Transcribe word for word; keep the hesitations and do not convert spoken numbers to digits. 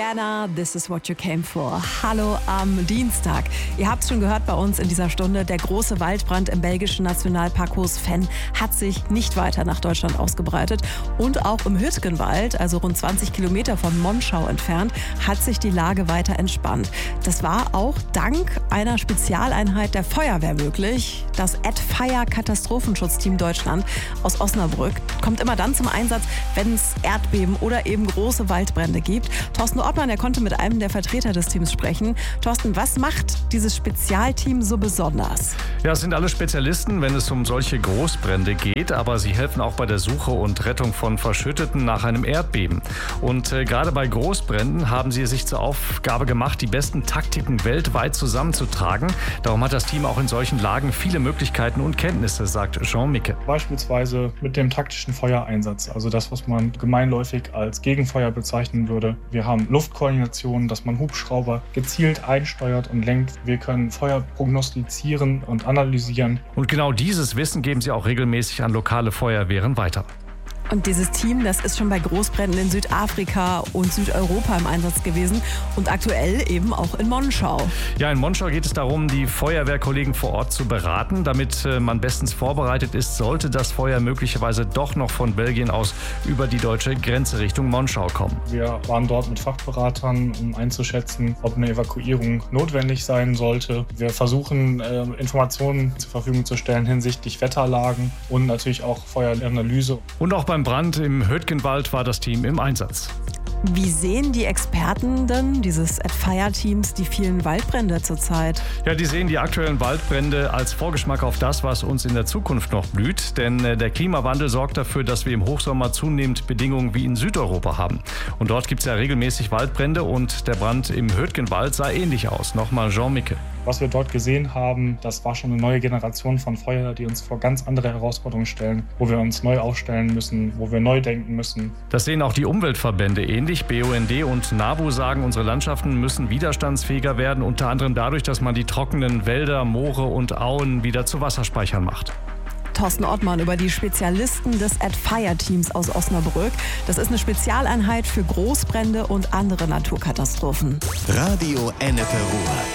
Rihanna, This is what you came for. Hallo am Dienstag. Ihr habt es schon gehört bei uns in dieser Stunde. Der große Waldbrand im belgischen Nationalpark Hoos-Venn hat sich nicht weiter nach Deutschland ausgebreitet. Und auch im Hürtgenwald, also rund zwanzig Kilometer von Monschau entfernt, hat sich die Lage weiter entspannt. Das war auch dank einer Spezialeinheit der Feuerwehr möglich. Das Ad-Fire-Katastrophenschutzteam Deutschland aus Osnabrück kommt immer dann zum Einsatz, wenn es Erdbeben oder eben große Waldbrände gibt. Thorsten Ortmann, der konnte mit einem der Vertreter des Teams sprechen. Thorsten, was macht dieses Spezialteam so besonders? Ja, es sind alle Spezialisten, wenn es um solche Großbrände geht, aber sie helfen auch bei der Suche und Rettung von Verschütteten nach einem Erdbeben. Und äh, gerade bei Großbränden haben sie sich zur Aufgabe gemacht, die besten Taktiken weltweit zusammenzutragen. Darum hat das Team auch in solchen Lagen viele Möglichkeiten und Kenntnisse, sagt Jean Micke. Beispielsweise mit dem taktischen Feuereinsatz, also das, was man gemeinläufig als Gegenfeuer bezeichnen würde. Wir haben Luftkoordination, dass man Hubschrauber gezielt einsteuert und lenkt. Wir können Feuer prognostizieren und analysieren. Und genau dieses Wissen geben sie auch regelmäßig an lokale Feuerwehren weiter. Und dieses Team, das ist schon bei Großbränden in Südafrika und Südeuropa im Einsatz gewesen und aktuell eben auch in Monschau. Ja, in Monschau geht es darum, die Feuerwehrkollegen vor Ort zu beraten, damit man bestens vorbereitet ist, sollte das Feuer möglicherweise doch noch von Belgien aus über die deutsche Grenze Richtung Monschau kommen. Wir waren dort mit Fachberatern, um einzuschätzen, ob eine Evakuierung notwendig sein sollte. Wir versuchen, äh, Informationen zur Verfügung zu stellen hinsichtlich Wetterlagen und natürlich auch Feueranalyse. Und auch beim Brand im Hürtgenwald war das Team im Einsatz. Wie sehen die Experten denn dieses Ad-Fire-Teams die vielen Waldbrände zurzeit? Ja, die sehen die aktuellen Waldbrände als Vorgeschmack auf das, was uns in der Zukunft noch blüht. Denn der Klimawandel sorgt dafür, dass wir im Hochsommer zunehmend Bedingungen wie in Südeuropa haben. Und dort gibt es ja regelmäßig Waldbrände und der Brand im Hürtgenwald sah ähnlich aus. Nochmal Jean Micke. Was wir dort gesehen haben, das war schon eine neue Generation von Feuer, die uns vor ganz andere Herausforderungen stellen, wo wir uns neu aufstellen müssen, wo wir neu denken müssen. Das sehen auch die Umweltverbände ähnlich. B U N D und NABU sagen, unsere Landschaften müssen widerstandsfähiger werden, unter anderem dadurch, dass man die trockenen Wälder, Moore und Auen wieder zu Wasserspeichern macht. Thorsten Ortmann über die Spezialisten des Ad-Fire-Teams aus Osnabrück. Das ist eine Spezialeinheit für Großbrände und andere Naturkatastrophen. Radio Ennepe Ruhr.